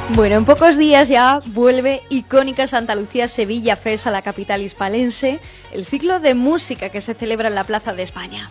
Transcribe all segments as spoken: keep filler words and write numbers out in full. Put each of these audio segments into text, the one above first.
Bueno, en pocos días ya vuelve Icónica Santa Lucía Sevilla Fest a la capital hispalense, el ciclo de música que se celebra en la Plaza de España.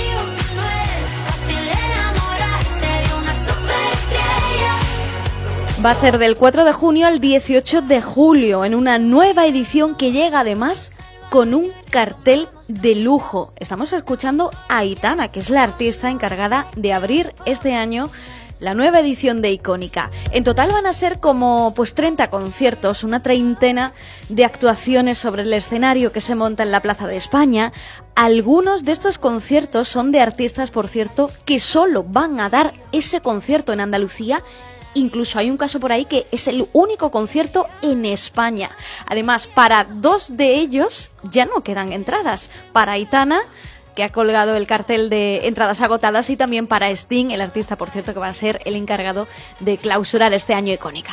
Va a ser del cuatro de junio al dieciocho de julio, en una nueva edición que llega además con un cartel de lujo. Estamos escuchando a Aitana, que es la artista encargada de abrir este año la nueva edición de Icónica. En total van a ser como pues treinta conciertos, una treintena de actuaciones sobre el escenario que se monta en la Plaza de España. Algunos de estos conciertos son de artistas, por cierto, que solo van a dar ese concierto en Andalucía. Incluso hay un caso por ahí que es el único concierto en España. Además, para dos de ellos ya no quedan entradas. Para Aitana, que ha colgado el cartel de entradas agotadas, y también para Sting, el artista, por cierto, que va a ser el encargado de clausurar este año Icónica.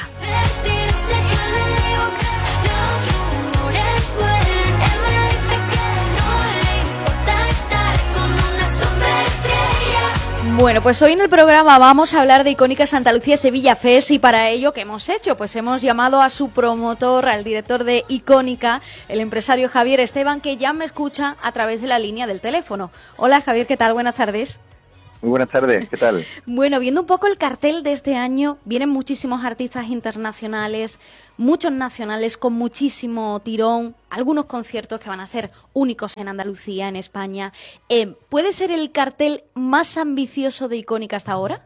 Bueno, pues hoy en el programa vamos a hablar de Icónica Santa Lucía Sevilla Fest, y para ello, ¿qué hemos hecho? Pues hemos llamado a su promotor, al director de Icónica, el empresario Javier Esteban, que ya me escucha a través de la línea del teléfono. Hola Javier, ¿qué tal? Buenas tardes. Muy buenas tardes, ¿qué tal? Bueno, viendo un poco el cartel de este año, vienen muchísimos artistas internacionales, muchos nacionales con muchísimo tirón, algunos conciertos que van a ser únicos en Andalucía, en España. Eh, ¿Puede ser el cartel más ambicioso de Icónica hasta ahora?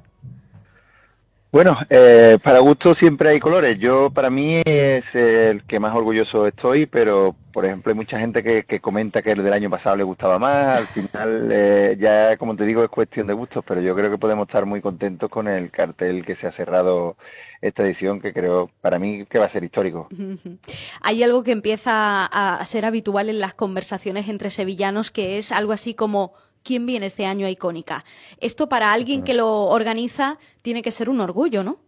Bueno, eh, para gusto siempre hay colores. Yo, para mí, es el que más orgulloso estoy, pero, por ejemplo, hay mucha gente que, que comenta que el del año pasado le gustaba más. Al final, eh, ya, como te digo, es cuestión de gustos, pero yo creo que podemos estar muy contentos con el cartel que se ha cerrado esta edición, que creo, para mí, que va a ser histórico. Hay algo que empieza a ser habitual en las conversaciones entre sevillanos, que es algo así como: ¿quién viene este año a Icónica? Esto, para alguien que lo organiza, tiene que ser un orgullo, ¿no?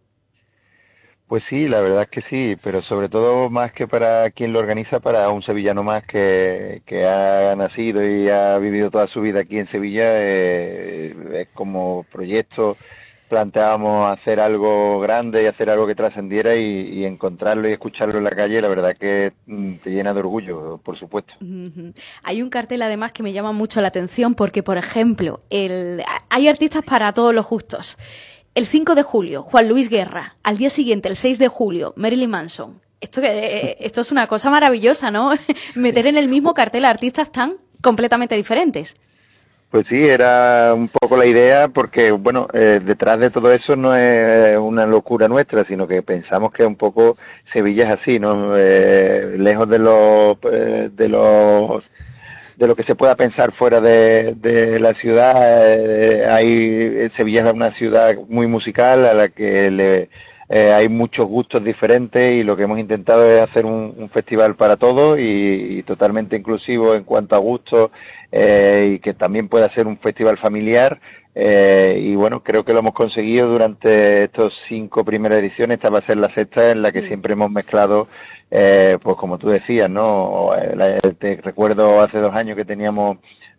Pues sí, la verdad es que sí, pero sobre todo, más que para quien lo organiza, para un sevillano más que, que ha nacido y ha vivido toda su vida aquí en Sevilla. Eh, es como proyecto, planteábamos hacer algo grande y hacer algo que trascendiera, y, y encontrarlo y escucharlo en la calle, la verdad que mm, te llena de orgullo, por supuesto. Uh-huh. Hay un cartel además que me llama mucho la atención porque, por ejemplo, el... hay artistas para todos los gustos. El cinco de julio, Juan Luis Guerra. Al día siguiente, el seis de julio, Marilyn Manson. Esto, eh, esto es una cosa maravillosa, ¿no? Meter en el mismo cartel a artistas tan completamente diferentes. Pues sí, era un poco la idea, porque, bueno, eh, detrás de todo eso no es una locura nuestra, sino que pensamos que un poco Sevilla es así, ¿no? Eh, lejos de los, eh, de los, de lo que se pueda pensar fuera de, de la ciudad, eh, hay, Sevilla es una ciudad muy musical a la que le, eh, hay muchos gustos diferentes, y lo que hemos intentado es hacer un, un festival para todos y, y totalmente inclusivo en cuanto a gustos. Eh, y que también pueda ser un festival familiar, eh, y bueno, creo que lo hemos conseguido durante estos cinco primeras ediciones. Esta va a ser la sexta, en la que sí. siempre hemos mezclado, eh, pues como tú decías, ¿no? Te recuerdo hace dos años que teníamos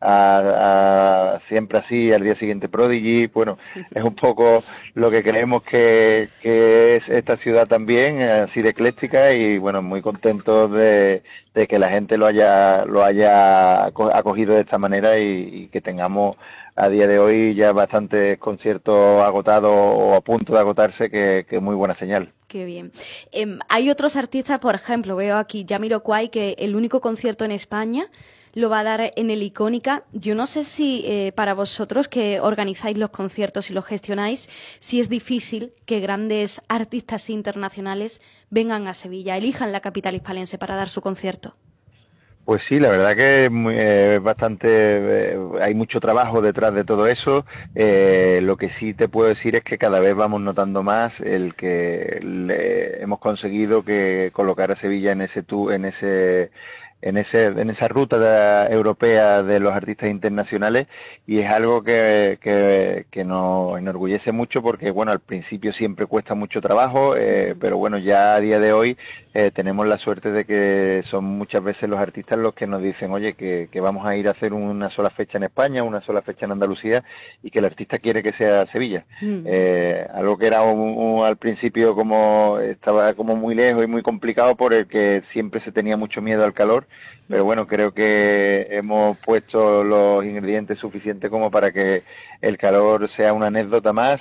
a, a Siempre Así, al día siguiente Prodigy. Bueno, es un poco lo que creemos que, que es esta ciudad también, así de ecléctica, y bueno, muy contentos de, de que la gente lo haya lo haya acogido de esta manera, y, y que tengamos a día de hoy ya bastantes conciertos agotados o a punto de agotarse, que, que es muy buena señal. Qué bien. Eh, hay otros artistas, por ejemplo, veo aquí Jamiroquai, que el único concierto en España lo va a dar en el Icónica. Yo no sé si eh, para vosotros, que organizáis los conciertos y los gestionáis, si es difícil que grandes artistas internacionales vengan a Sevilla, elijan la capital hispalense para dar su concierto. Pues sí, la verdad que es muy, eh, bastante, eh, hay mucho trabajo detrás de todo eso. Eh, lo que sí te puedo decir es que cada vez vamos notando más el que le hemos conseguido que colocar a Sevilla en ese tu, en ese en ese en esa ruta de, europea de los artistas internacionales, y es algo que, que, que nos enorgullece mucho porque, bueno, al principio siempre cuesta mucho trabajo, eh, pero bueno, ya a día de hoy eh, tenemos la suerte de que son muchas veces los artistas los que nos dicen, oye, que, que vamos a ir a hacer una sola fecha en España, una sola fecha en Andalucía, y que el artista quiere que sea Sevilla. Mm. Eh, algo que era un, un, al principio como estaba como muy lejos y muy complicado, por el que siempre se tenía mucho miedo al calor, pero bueno, creo que hemos puesto los ingredientes suficientes como para que el calor sea una anécdota más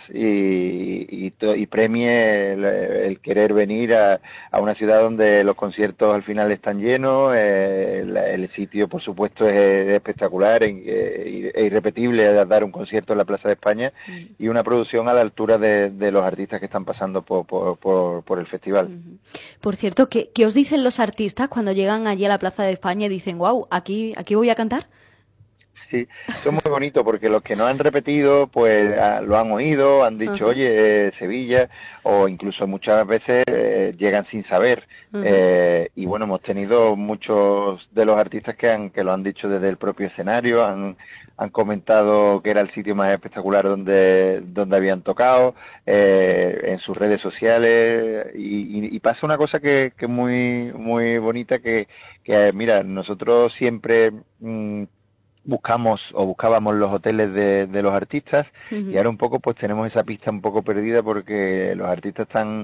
y, y, y premie el, el querer venir a, a una ciudad donde los conciertos al final están llenos, eh, el, el sitio por supuesto es, es espectacular e, e irrepetible dar un concierto en la Plaza de España, y una producción a la altura de, de los artistas que están pasando por, por, por, por el festival. Por cierto, ¿qué, ¿qué os dicen los artistas cuando llegan allí a la Plaza de España y dicen, wow, aquí, aquí voy a cantar? Sí, eso es muy bonito porque los que no han repetido, pues lo han oído, han dicho, uh-huh. oye, eh, Sevilla, o incluso muchas veces eh, llegan sin saber. Uh-huh. Eh, y bueno, hemos tenido muchos de los artistas que han que lo han dicho desde el propio escenario, han han comentado que era el sitio más espectacular donde donde habían tocado, eh, en sus redes sociales, y, y, y pasa una cosa que que es muy muy bonita, que que mira, nosotros siempre mmm, buscamos o buscábamos los hoteles de, de los artistas, uh-huh. y ahora un poco pues tenemos esa pista un poco perdida porque los artistas están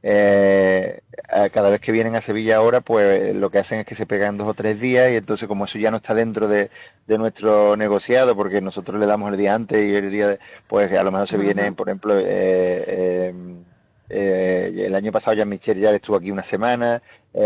eh, cada vez que vienen a Sevilla ahora, pues lo que hacen es que se pegan dos o tres días, y entonces como eso ya no está dentro de, de nuestro negociado, porque nosotros le damos el día antes y el día de, pues a lo mejor se uh-huh. vienen, por ejemplo, eh, eh, eh, el año pasado Jean-Michel ya estuvo aquí una semana,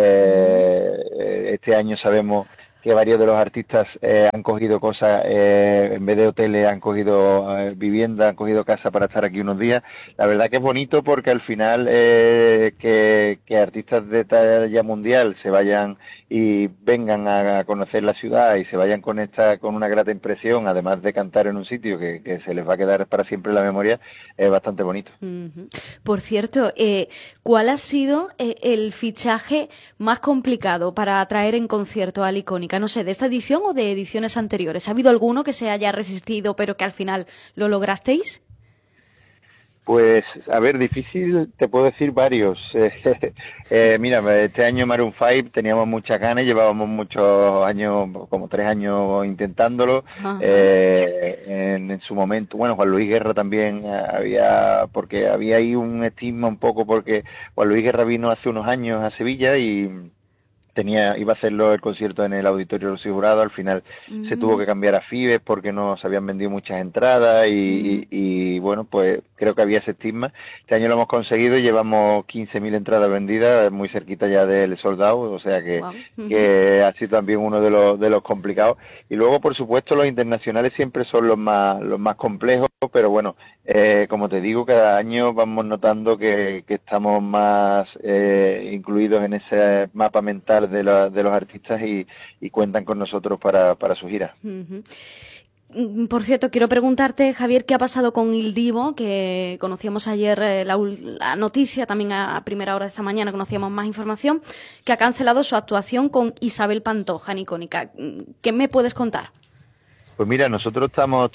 eh, uh-huh. este año sabemos que varios de los artistas eh, han cogido cosas, eh, en vez de hoteles han cogido eh, vivienda, han cogido casa para estar aquí unos días. La verdad que es bonito porque al final eh, que, que artistas de talla mundial se vayan y vengan a conocer la ciudad y se vayan con esta con una grata impresión, además de cantar en un sitio que, que se les va a quedar para siempre en la memoria, es bastante bonito. Uh-huh. Por cierto, eh, ¿cuál ha sido eh, el fichaje más complicado para traer en concierto al Icónica? No sé, ¿de esta edición o de ediciones anteriores? ¿Ha habido alguno que se haya resistido pero que al final lo lograsteis? Pues, a ver, difícil, te puedo decir varios. eh, mira, este año Maroon cinco teníamos muchas ganas, llevábamos muchos años, como tres años intentándolo. Eh, en, en su momento, bueno, Juan Luis Guerra también había, porque había ahí un estigma un poco, porque Juan Luis Guerra vino hace unos años a Sevilla y tenía iba a hacerlo el concierto en el Auditorio de los Jurados. Al final uh-huh. se tuvo que cambiar a Fibes porque no se habían vendido muchas entradas y, uh-huh. y, y bueno, pues creo que había ese estigma. Este año lo hemos conseguido y llevamos quince mil entradas vendidas, muy cerquita ya del sold out, o sea que, wow. uh-huh. que ha sido también uno de los de los complicados. Y luego, por supuesto, los internacionales siempre son los más los más complejos, pero bueno, eh, como te digo, cada año vamos notando que, que estamos más eh, incluidos en ese mapa mental de, la, de los artistas y, y cuentan con nosotros para, para su gira. Uh-huh. Por cierto, quiero preguntarte, Javier, ¿qué ha pasado con Il Divo? Que conocíamos ayer eh, la, la noticia, también a primera hora de esta mañana conocíamos más información, que ha cancelado su actuación con Isabel Pantoja en Icónica. ¿Qué me puedes contar? Pues mira, nosotros estamos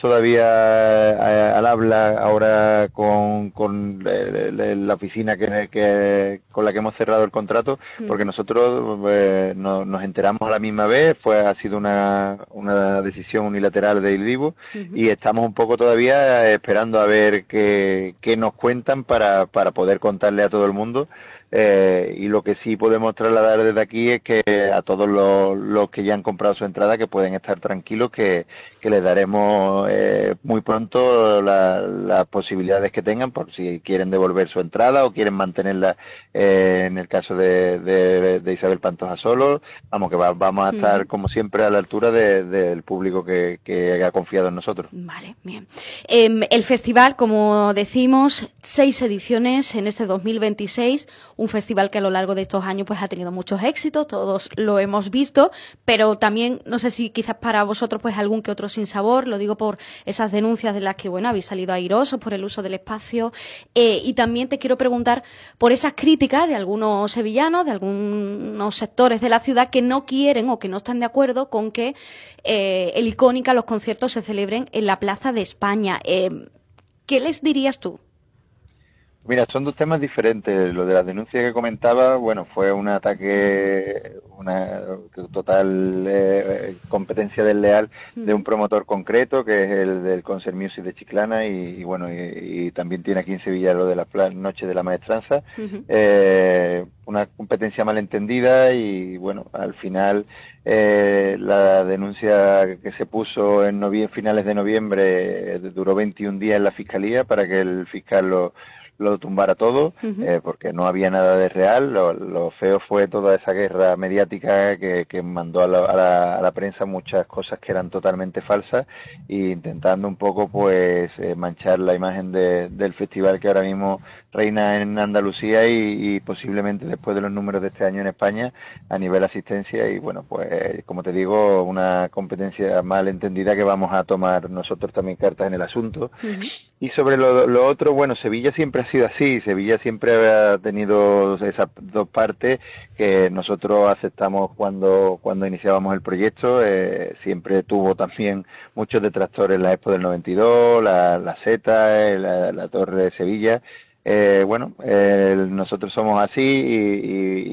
todavía al habla ahora con, con la oficina que, que con la que hemos cerrado el contrato, porque nosotros eh, no, nos enteramos a la misma vez, fue ha sido una, una decisión unilateral de Il Divo, uh-huh. y estamos un poco todavía esperando a ver qué, qué nos cuentan para, para poder contarle a todo el mundo. Eh, y lo que sí podemos trasladar desde aquí es que a todos los, los que ya han comprado su entrada, que pueden estar tranquilos, que, que les daremos eh, muy pronto las la posibilidades que tengan, por si quieren devolver su entrada o quieren mantenerla, eh, en el caso de, de, de Isabel Pantoja solo. Vamos, que va, vamos a estar, uh-huh. como siempre, a la altura de, del público que, que ha confiado en nosotros. Vale, bien. Eh, el festival, como decimos, seis ediciones en este dos mil veintiséis, un festival que a lo largo de estos años pues ha tenido muchos éxitos, todos lo hemos visto, pero también, no sé si quizás para vosotros pues algún que otro sinsabor, lo digo por esas denuncias de las que, bueno, habéis salido airosos por el uso del espacio, eh, y también te quiero preguntar por esas críticas de algunos sevillanos, de algunos sectores de la ciudad que no quieren o que no están de acuerdo con que eh, el Icónica, los conciertos se celebren en la Plaza de España. Eh, ¿Qué les dirías tú? Mira, son dos temas diferentes. Lo de las denuncias que comentaba, bueno, fue un ataque, una total eh, competencia desleal de un promotor concreto, que es el del Concert Music de Chiclana, y, y bueno, y, y también tiene aquí en Sevilla lo de la Noche de la Maestranza. Uh-huh. eh, una competencia malentendida y, bueno, al final eh, la denuncia que se puso en novie- finales de noviembre eh, duró veintiún días en la Fiscalía para que el fiscal lo lo tumbara todo, uh-huh. eh, porque no había nada de real. Lo, lo feo fue toda esa guerra mediática que, que mandó a la, a, la, a la prensa muchas cosas que eran totalmente falsas, e intentando un poco pues eh, manchar la imagen de, del festival que ahora mismo reina en Andalucía y, y posiblemente después de los números de este año en España a nivel asistencia. Y bueno, pues como te digo, una competencia mal entendida que vamos a tomar nosotros también cartas en el asunto. Uh-huh. Y sobre lo, lo otro, bueno, Sevilla siempre ha sido así. Sevilla siempre ha tenido esas dos partes que nosotros aceptamos cuando cuando iniciábamos el proyecto. Eh, siempre tuvo también muchos detractores la Expo del noventa y dos, la, la Z, la, la Torre de Sevilla. Eh, bueno, eh, nosotros somos así y,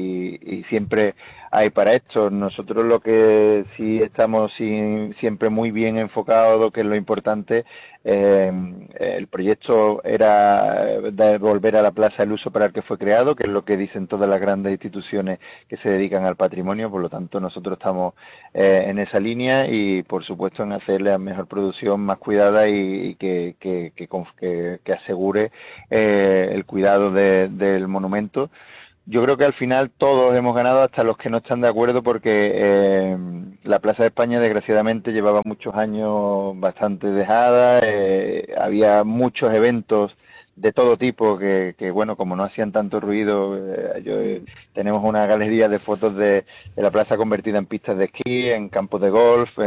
y, y siempre hay para esto. Nosotros lo que sí estamos sin, siempre muy bien enfocados, que es lo importante. Eh, el proyecto era devolver a la plaza el uso para el que fue creado, que es lo que dicen todas las grandes instituciones que se dedican al patrimonio. Por lo tanto, nosotros estamos eh, en esa línea y, por supuesto, en hacerle la mejor producción, más cuidada y, y que, que, que, que, que asegure eh, el cuidado de, del monumento. Yo creo que al final todos hemos ganado, hasta los que no están de acuerdo, porque eh, la Plaza de España desgraciadamente llevaba muchos años bastante dejada, eh, había muchos eventos de todo tipo que, que bueno, como no hacían tanto ruido, eh, yo, eh, tenemos una galería de fotos de, de la plaza convertida en pistas de esquí, en campos de golf, eh,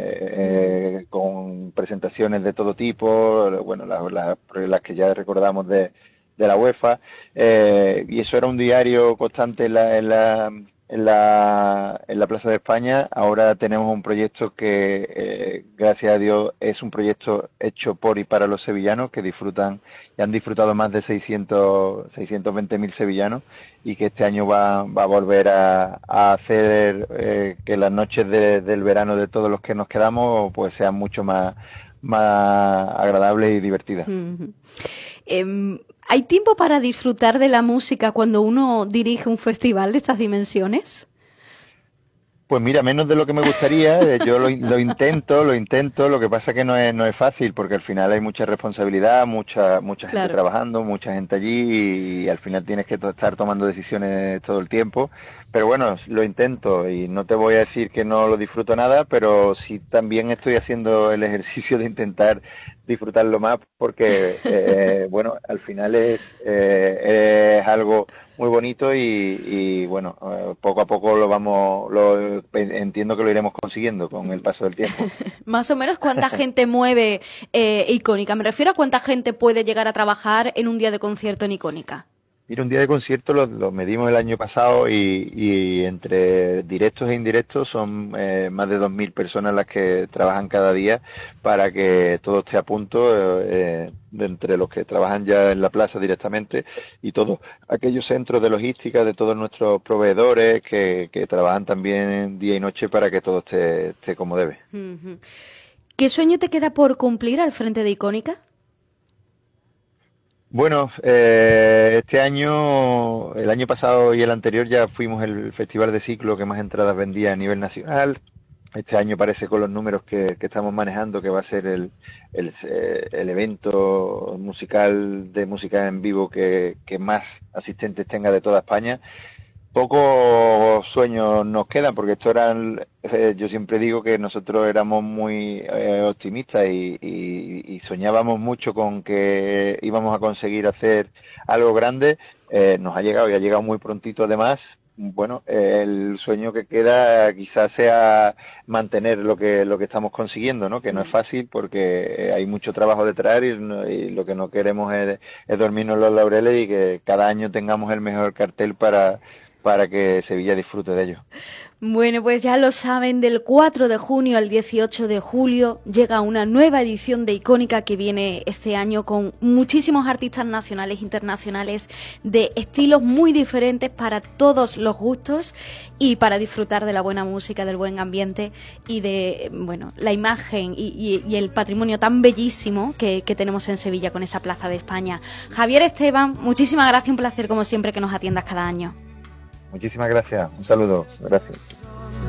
eh, con presentaciones de todo tipo, bueno, las, las, las que ya recordamos de de la UEFA, eh, y eso era un diario constante en la, en la en la en la Plaza de España. Ahora tenemos un proyecto que eh, gracias a Dios es un proyecto hecho por y para los sevillanos, que disfrutan y han disfrutado más de seiscientos veinte mil sevillanos, y que este año va, va a volver a, a hacer eh, que las noches de, del verano de todos los que nos quedamos pues sean mucho más más agradables y divertidas. Uh-huh. Um... ¿Hay tiempo para disfrutar de la música cuando uno dirige un festival de estas dimensiones? Pues mira, menos de lo que me gustaría. Yo lo, lo intento, lo intento. Lo que pasa que no es no es fácil, porque al final hay mucha responsabilidad, mucha mucha gente claro. trabajando, mucha gente allí, y al final tienes que estar tomando decisiones todo el tiempo. Pero bueno, lo intento y no te voy a decir que no lo disfruto nada, pero sí también estoy haciendo el ejercicio de intentar disfrutarlo más, porque eh, bueno, al final es, eh, es algo muy bonito y, y bueno, eh, poco a poco lo vamos, lo entiendo que lo iremos consiguiendo con el paso del tiempo. Más o menos, ¿cuánta gente mueve eh, Icónica? Me refiero a cuánta gente puede llegar a trabajar en un día de concierto en Icónica. Mira, un día de concierto lo, lo medimos el año pasado y, y entre directos e indirectos son eh, más de dos mil personas las que trabajan cada día para que todo esté a punto, eh, de entre los que trabajan ya en la plaza directamente y todos aquellos centros de logística de todos nuestros proveedores que, que trabajan también día y noche para que todo esté, esté como debe. Uh-huh. ¿Qué sueño te queda por cumplir al frente de Icónica? Bueno, eh, este año, el año pasado y el anterior ya fuimos el festival de ciclo que más entradas vendía a nivel nacional. Este año parece, con los números que, que estamos manejando, que va a ser el, el, el evento musical de música en vivo que, que más asistentes tenga de toda España. Pocos sueños nos quedan, porque esto eran, eh, yo siempre digo que nosotros éramos muy eh, optimistas y, y, y soñábamos mucho con que íbamos a conseguir hacer algo grande, eh, nos ha llegado y ha llegado muy prontito además. Bueno, eh, el sueño que queda quizás sea mantener lo que lo que estamos consiguiendo, ¿no? Que no es fácil porque hay mucho trabajo detrás y, y lo que no queremos es, es dormirnos los laureles y que cada año tengamos el mejor cartel para para que Sevilla disfrute de ello. Bueno, pues ya lo saben, del cuatro de junio al dieciocho de julio llega una nueva edición de Icónica que viene este año con muchísimos artistas nacionales e internacionales de estilos muy diferentes para todos los gustos y para disfrutar de la buena música, del buen ambiente y de, bueno, la imagen y, y, y el patrimonio tan bellísimo que, que tenemos en Sevilla con esa Plaza de España. Javier Esteban, muchísimas gracias, un placer como siempre que nos atiendas cada año. Muchísimas gracias, un saludo, gracias.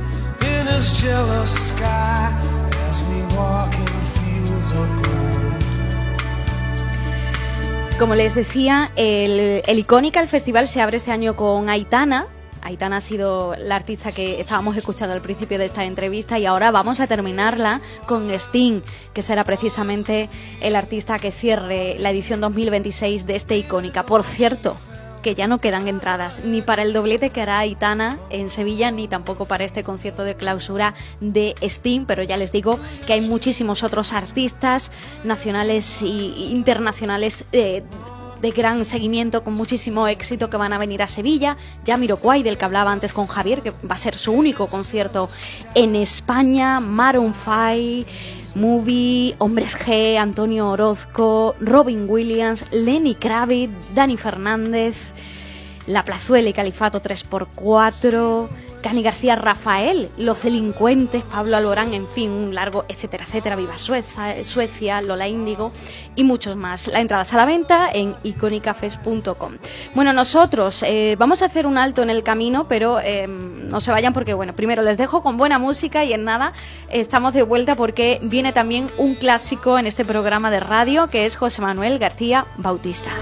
Como les decía, el, el Icónica, el festival se abre este año con Aitana. Aitana ha sido la artista que estábamos escuchando al principio de esta entrevista y ahora vamos a terminarla con Sting, que será precisamente el artista que cierre la edición dos mil veintiséis de este Icónica. Por cierto, que ya no quedan entradas ni para el doblete que hará Aitana en Sevilla, ni tampoco para este concierto de clausura de Sting, pero ya les digo que hay muchísimos otros artistas nacionales e internacionales eh, de gran seguimiento, con muchísimo éxito, que van a venir a Sevilla. Jamiroquai, del que hablaba antes con Javier, que va a ser su único concierto en España. Maroon cinco, Movie, Hombres G, Antonio Orozco, Robin Williams, Lenny Kravitz, Dani Fernández, La Plazuela y Califato tres por cuatro, Cani García Rafael, Los Delincuentes, Pablo Alborán, en fin, un largo etcétera, etcétera, Viva Suecia, Suecia, Lola Índigo y muchos más. La entrada a la venta en iconicafest punto com. Bueno, nosotros eh, vamos a hacer un alto en el camino, pero eh, no se vayan porque, bueno, primero les dejo con buena música y en nada estamos de vuelta porque viene también un clásico en este programa de radio que es José Manuel García Bautista.